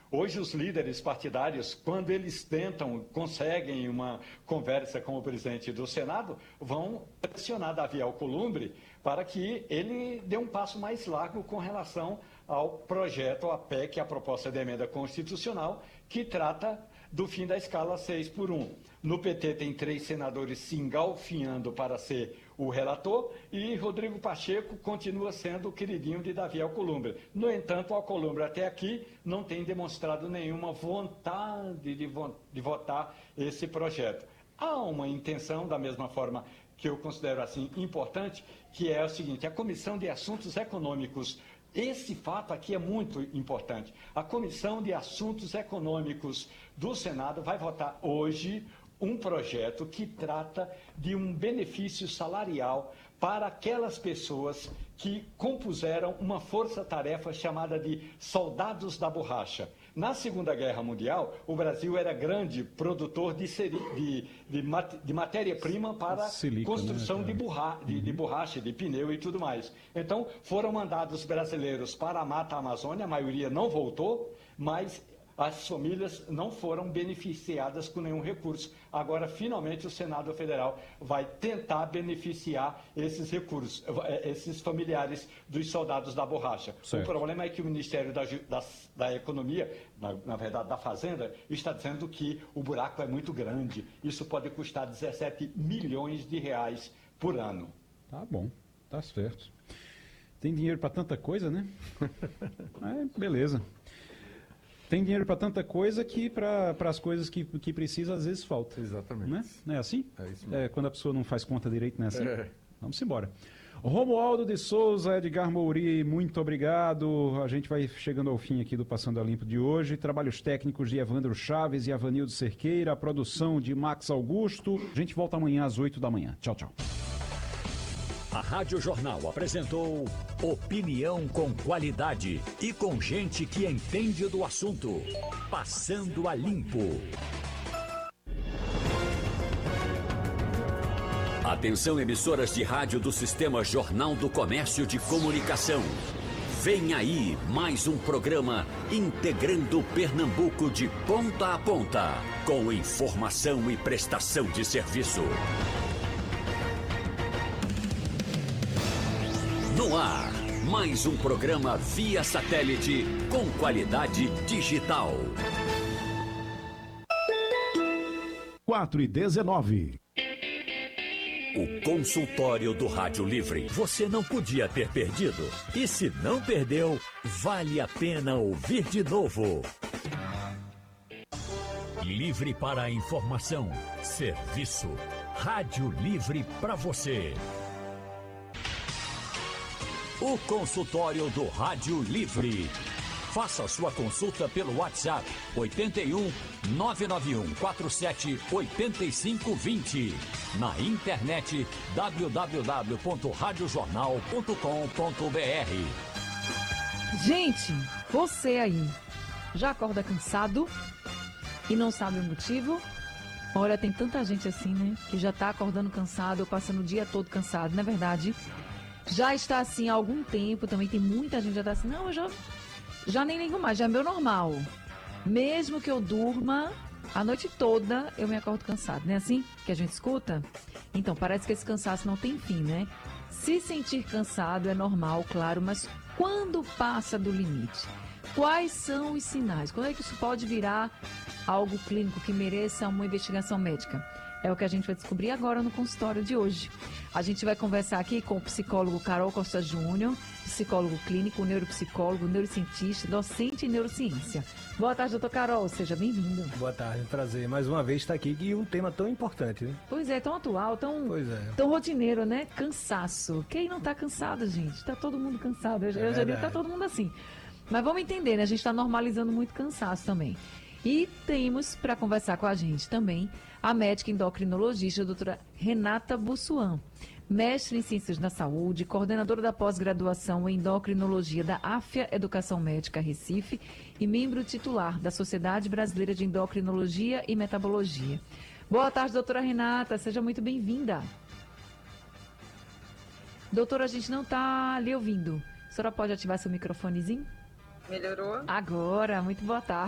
Hoje os líderes partidários, quando eles conseguem uma conversa com o presidente do Senado, vão pressionar Davi Alcolumbre para que ele dê um passo mais largo com relação ao projeto, a PEC, a proposta de emenda constitucional, que trata do fim da escala 6x1. No PT tem 3 senadores se engalfinhando para ser o relator e Rodrigo Pacheco continua sendo o queridinho de Davi Alcolumbre. No entanto, Alcolumbre até aqui não tem demonstrado nenhuma vontade de votar esse projeto. Há uma intenção, da mesma forma que eu considero assim importante, que é o seguinte: a Comissão de Assuntos Econômicos. Esse fato aqui é muito importante. A Comissão de Assuntos Econômicos do Senado vai votar hoje um projeto que trata de um benefício salarial para aquelas pessoas que compuseram uma força-tarefa chamada de soldados da borracha. Na Segunda Guerra Mundial, o Brasil era grande produtor de matéria-prima para construção, né, de borracha, de pneu e tudo mais. Então, foram mandados brasileiros para a Mata Amazônia, a maioria não voltou, mas as famílias não foram beneficiadas com nenhum recurso. Agora, finalmente, o Senado Federal vai tentar beneficiar esses recursos, esses familiares dos soldados da borracha. Certo. O problema é que o Ministério da Economia, na verdade da Fazenda, está dizendo que o buraco é muito grande. Isso pode custar 17 milhões de reais por ano. Tá bom, tá certo. Tem dinheiro para tanta coisa, né? Beleza. Tem dinheiro para tanta coisa que para as coisas que precisa, às vezes falta. Exatamente. Né? Não é assim? É isso mesmo. Quando a pessoa não faz conta direito, não é assim? Vamos embora. Romualdo de Souza, Edgar Mouri, muito obrigado. A gente vai chegando ao fim aqui do Passando a Limpo de hoje. Trabalhos técnicos de Evandro Chaves e Avanildo Cerqueira, a produção de Max Augusto. A gente volta amanhã às 8 da manhã. Tchau, tchau. A Rádio Jornal apresentou opinião com qualidade e com gente que entende do assunto. Passando a Limpo. Atenção, emissoras de rádio do Sistema Jornal do Comércio de Comunicação. Vem aí mais um programa integrando Pernambuco de ponta a ponta, com informação e prestação de serviço. No ar, mais um programa via satélite com qualidade digital. 4h19. O consultório do Rádio Livre. Você não podia ter perdido. E se não perdeu, vale a pena ouvir de novo. Livre para a informação, serviço. Rádio Livre para você. O consultório do Rádio Livre. Faça sua consulta pelo WhatsApp 81 991 47 85 20. Na internet www.radiojornal.com.br. Gente, você aí já acorda cansado e não sabe o motivo? Olha, tem tanta gente assim, né? Que já tá acordando cansado, passando o dia todo cansado, não é verdade? Já está assim há algum tempo, também tem muita gente que já está assim, não, eu já nem ligo mais, já é meu normal. Mesmo que eu durma a noite toda, eu me acordo cansado, não é assim que a gente escuta? Então, parece que esse cansaço não tem fim, né? Se sentir cansado é normal, claro, mas quando passa do limite? Quais são os sinais? Quando é que isso pode virar algo clínico que mereça uma investigação médica? É o que a gente vai descobrir agora no consultório de hoje. A gente vai conversar aqui com o psicólogo Carol Costa Júnior, psicólogo clínico, neuropsicólogo, neurocientista, docente em neurociência. Boa tarde, doutor Carol, seja bem-vindo. Boa tarde, prazer. Mais uma vez estar aqui e um tema tão importante, né? Pois é, tão atual, tão rotineiro, né? Cansaço. Quem não está cansado, gente? Está todo mundo cansado. Eu já digo que está todo mundo assim. Mas vamos entender, né? A gente está normalizando muito cansaço também. E temos para conversar com a gente também a médica endocrinologista, a doutora Renata Bussuan, mestre em Ciências da Saúde, coordenadora da pós-graduação em endocrinologia da AFIA Educação Médica Recife e membro titular da Sociedade Brasileira de Endocrinologia e Metabologia. Boa tarde, doutora Renata, seja muito bem-vinda. Doutora, a gente não está lhe ouvindo. A senhora pode ativar seu microfonezinho? Melhorou? Agora, muito boa tarde.